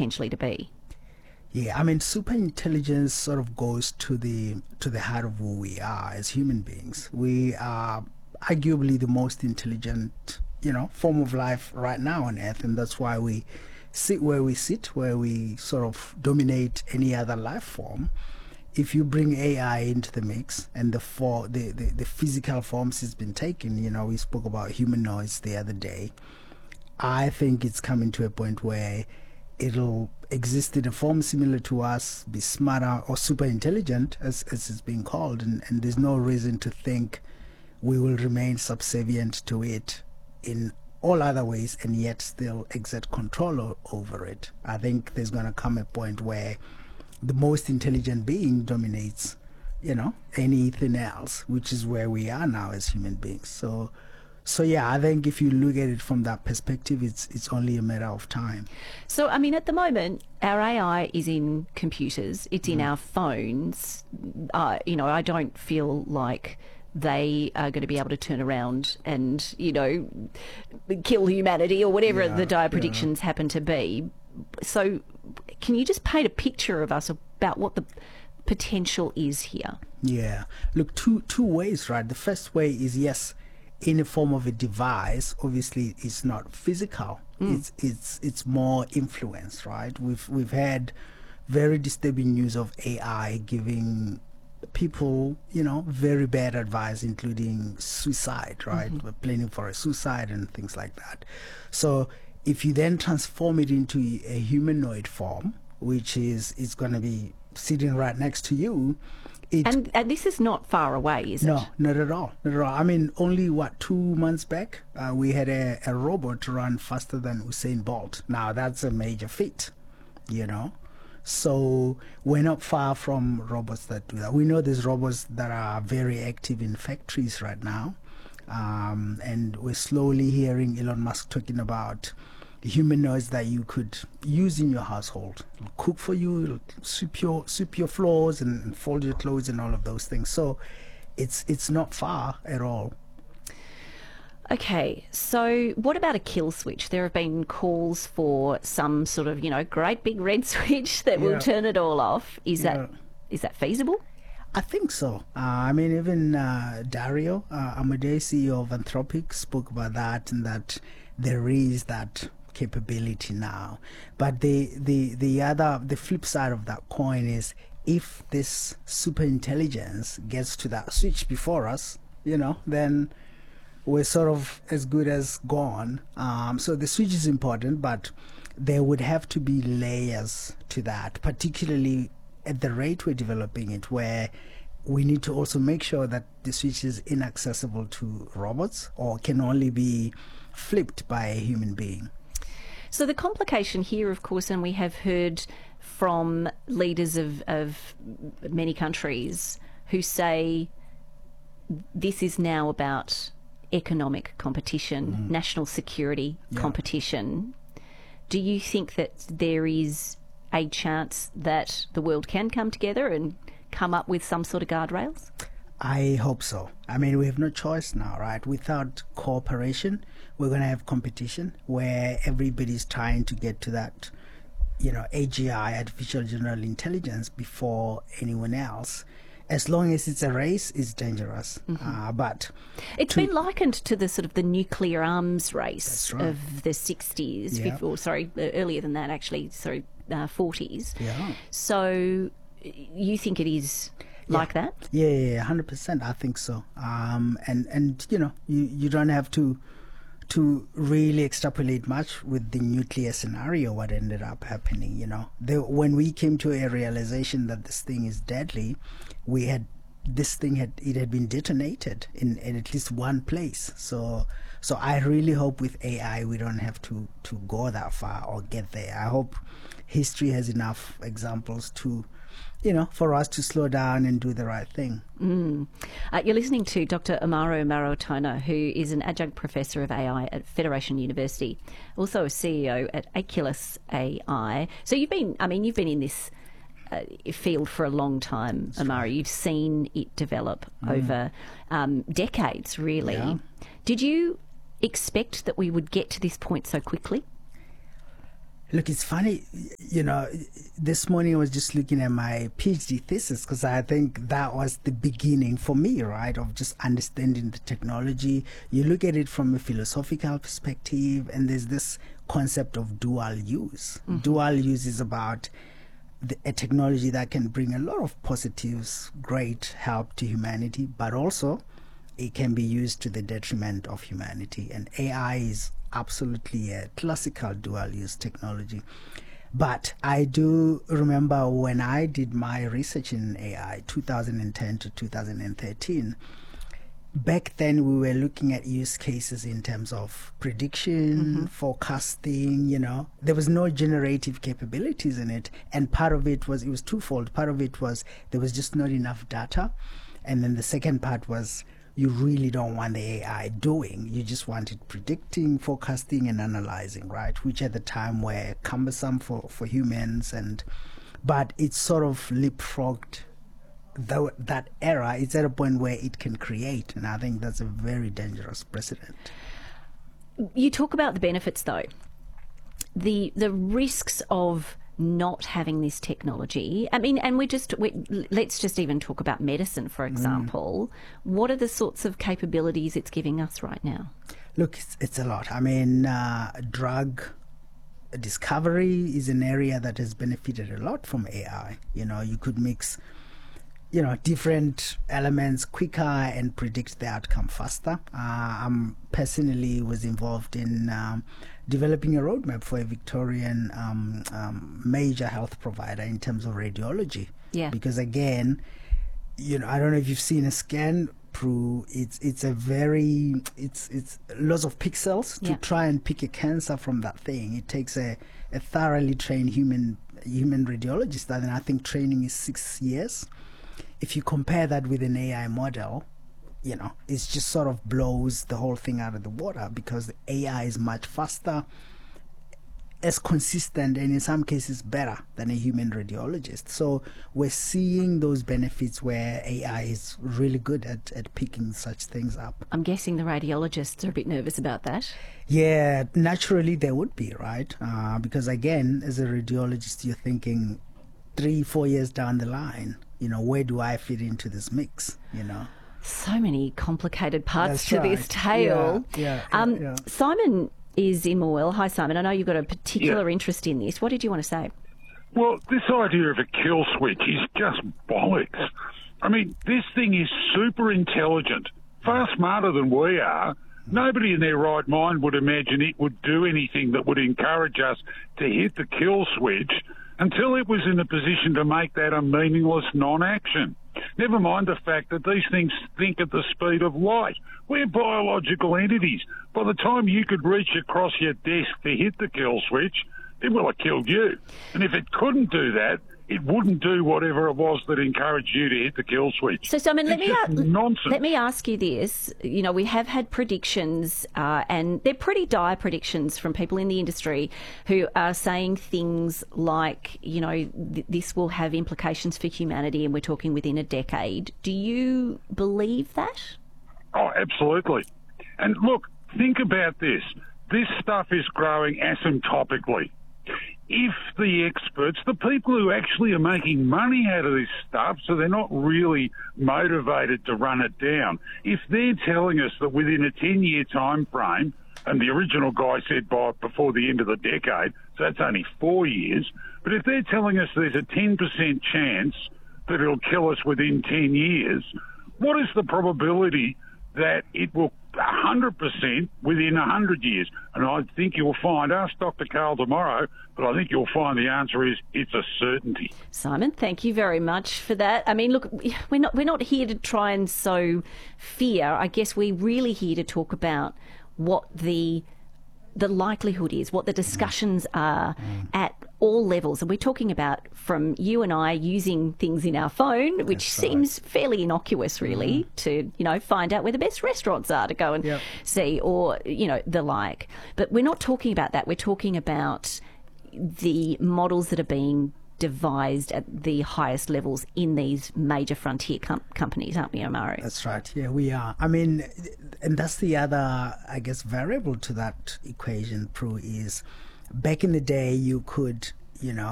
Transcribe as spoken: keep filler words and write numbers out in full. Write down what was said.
potentially to be? Yeah, I mean, super intelligence sort of goes to the to the heart of who we are as human beings. We are arguably the most intelligent, you know, form of life right now on Earth, and that's why we sit where we sit, where we sort of dominate any other life form. If you bring A I into the mix and the for the, the, the physical forms it's been taken, you know, we spoke about humanoids the other day. I think it's coming to a point where it'll exist in a form similar to us, be smarter or super intelligent, as, as it's being called, and, and there's no reason to think we will remain subservient to it in all other ways and yet still exert control o- over it. I think there's going to come a point where the most intelligent being dominates, you know, anything else, which is where we are now as human beings. So So yeah, I think if you look at it from that perspective, it's it's only a matter of time. So, I mean, at the moment, our A I is in computers, it's in Mm. our phones. Uh, you know, I don't feel like they are going to be able to turn around and, you know, kill humanity or whatever Yeah, the dire yeah. predictions happen to be. So, can you just paint a picture of us about what the potential is here? Yeah. Look, two two ways, right? The first way is, yes, in the form of a device. Obviously, it's not physical. Mm. It's it's it's more influence, right? We've we've had very disturbing news of A I giving people, you know, very bad advice, including suicide, right? Mm-hmm. We're planning for a suicide and things like that. So if you then transform it into a humanoid form, which is it's going to be sitting right next to you, it And, and this is not far away, is no, it? not at all. Not at all. I mean, only what two months back, uh, we had a, a robot run faster than Usain Bolt. Now that's a major feat, you know. So we're not far from robots that do that. We know there's robots that are very active in factories right now, um, and we're slowly hearing Elon Musk talking about humanoids that you could use in your household. It'll cook for you, it'll sweep your sweep your floors and, and fold your clothes and all of those things. So it's it's not far at all. Okay, so what about a kill switch? There have been calls for some sort of, you know, great big red switch that Yeah. will turn it all off. Is that Yeah. is that feasible? I think so. Uh, I mean, even uh, Dario uh, Amodei, C E O of Anthropic, spoke about that, and that there is that capability now. But the the the other the flip side of that coin is, if this super intelligence gets to that switch before us, you know, then we're sort of as good as gone. Um, so the switch is important, but there would have to be layers to that, particularly at the rate we're developing it, where we need to also make sure that the switch is inaccessible to robots or can only be flipped by a human being. So the complication here, of course, and we have heard from leaders of, of many countries who say this is now about economic competition, Mm. national security Yeah. competition. Do you think that there is a chance that the world can come together and come up with some sort of guardrails? I hope so. I mean, we have no choice now, right? Without cooperation, we're going to have competition where everybody's trying to get to that, you know, A G I, artificial general intelligence, before anyone else. As long as it's a race, it's dangerous. Mm-hmm. Uh, but It's to- been likened to the sort of the nuclear arms race That's right. of the sixties, Yeah. or sorry, uh, earlier than that actually, sorry, uh, forties. yeah. So you think it is like that? Yeah, yeah, yeah, one hundred percent. I think so. Um, and, and, you know, you, you don't have to to really extrapolate much with the nuclear scenario, what ended up happening, you know. The, when we came to a realization that this thing is deadly, we had, this thing had, it had been detonated in, in at least one place. So so I really hope with A I we don't have to, to go that far or get there. I hope history has enough examples to, you know, for us to slow down and do the right thing. Mm. Uh, you're listening to Doctor Amaro Marotona, who is an adjunct professor of A I at Federation University, also a C E O at Aculus A I. So you've been, I mean, you've been in this uh, field for a long time, That's Amaro. right. You've seen it develop Mm. over um, decades, really. Yeah. Did you expect that we would get to this point so quickly? Look, it's funny, you know, this morning I was just looking at my PhD thesis because I think that was the beginning for me, right, of just understanding the technology. You look at it from a philosophical perspective, and there's this concept of dual use. Mm-hmm. Dual use is about the, a technology that can bring a lot of positives, great help to humanity, but also it can be used to the detriment of humanity. And A I is absolutely a classical dual-use technology. But I do remember when I did my research in A I, two thousand ten to two thousand thirteen, back then we were looking at use cases in terms of prediction, mm-hmm. forecasting, you know. There was no generative capabilities in it. And part of it was, it was twofold. Part of it was there was just not enough data. And then the second part was, you really don't want the A I doing. You just want it predicting, forecasting, and analyzing, right? Which at the time were cumbersome for, for humans. And but it's sort of leapfrogged the, that era. It's at a point where it can create. And I think that's a very dangerous precedent. You talk about the benefits, though. The, the risks of not having this technology. I mean, and we just, we, let's just even talk about medicine, for example. Mm. What are the sorts of capabilities it's giving us right now? Look, it's, it's a lot. I mean, uh, drug discovery is an area that has benefited a lot from A I. You know, you could mix, you know, different elements quicker and predict the outcome faster. Uh, I'm personally was involved in um, developing a roadmap for a Victorian um, um, major health provider in terms of radiology. Yeah. Because again, you know, I don't know if you've seen a scan, Prue. It's it's a very it's it's lots of pixels to yeah. try and pick a cancer from that thing. It takes a, a thoroughly trained human human radiologist, and I think training is six years. If you compare that with an A I model, you know, it just sort of blows the whole thing out of the water because the A I is much faster, as consistent, and in some cases better than a human radiologist. So we're seeing those benefits where A I is really good at, at picking such things up. I'm guessing the radiologists are a bit nervous about that. Yeah, naturally they would be, right? Uh, because again, as a radiologist, you're thinking three, four years down the line, you know, where do I fit into this mix, you know? So many complicated parts That's to right. this tale. Yeah, yeah, um, yeah. Simon is in Morwell. Hi, Simon. I know you've got a particular yeah. interest in this. What did you want to say? Well, this idea of a kill switch is just bollocks. I mean, this thing is super intelligent, far smarter than we are. Nobody in their right mind would imagine it would do anything that would encourage us to hit the kill switch until it was in a position to make that a meaningless non-action. Never mind the fact that these things think at the speed of light. We're biological entities. By the time you could reach across your desk to hit the kill switch, it will have killed you. And if it couldn't do that, it wouldn't do whatever it was that encouraged you to hit the kill switch. So, Simon, let it's me, just a- nonsense. let me ask you this. You know, we have had predictions, uh, and they're pretty dire predictions from people in the industry who are saying things like, you know, th- this will have implications for humanity, and we're talking within a decade. Do you believe that? Oh, absolutely. And look, think about this. This stuff is growing asymptotically. If the experts, the people who actually are making money out of this stuff, so they're not really motivated to run it down, if they're telling us that within a ten-year time frame, and the original guy said by before the end of the decade, so that's only four years, but if they're telling us there's a ten percent chance that it'll kill us within ten years, what is the probability that it will one hundred percent within one hundred years? And I think you'll find, ask Doctor Karl tomorrow, but I think you'll find the answer is it's a certainty. Simon, thank you very much for that. I mean, look, we're not we're not here to try and sow fear. I guess we're really here to talk about what the the likelihood is, what the discussions are mm. at all levels. And we're talking about from you and I using things in our phone, which That's seems right. fairly innocuous, really, mm. to, you know, find out where the best restaurants are to go and yep. see, or, you know, the like. But we're not talking about that. We're talking about the models that are being devised at the highest levels in these major frontier com- companies, aren't we, Amaru? That's right. Yeah, we are. I mean, and that's the other, I guess, variable to that equation, Prue, is back in the day, you could, you know,